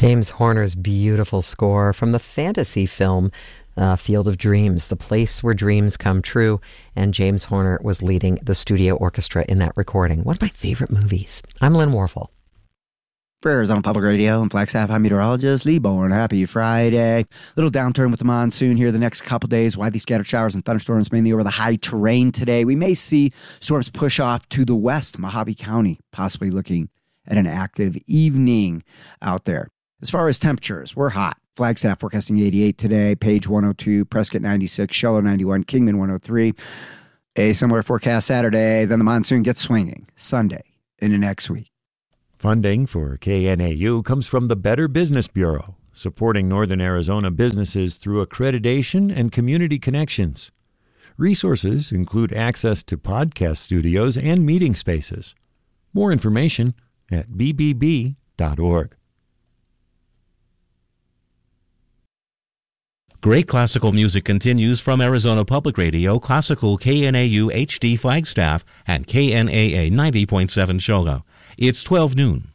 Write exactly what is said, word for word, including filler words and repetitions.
James Horner's beautiful score from the fantasy film uh, Field of Dreams, the place where dreams come true, and James Horner was leading the studio orchestra in that recording. One of my favorite movies. I'm Lynn Warfel. For Arizona Public Radio and Flagstaff, I'm meteorologist Lee Bourne. Happy Friday. Little downturn with the monsoon here the next couple days. Widely scattered showers and thunderstorms, mainly over the high terrain today. We may see storms push off to the west, Mojave County, possibly looking at an active evening out there. As far as temperatures, we're hot. Flagstaff forecasting eighty-eight today, Page one oh two, Prescott ninety-six, Shoalo ninety-one, Kingman one oh three. A similar forecast Saturday, then the monsoon gets swinging Sunday into next week. Funding for K N A U comes from the Better Business Bureau, supporting Northern Arizona businesses through accreditation and community connections. Resources include access to podcast studios and meeting spaces. More information at b b b dot org. Great classical music continues from Arizona Public Radio, classical K N A U H D Flagstaff, and K N A A ninety point seven Shoalo. It's twelve noon.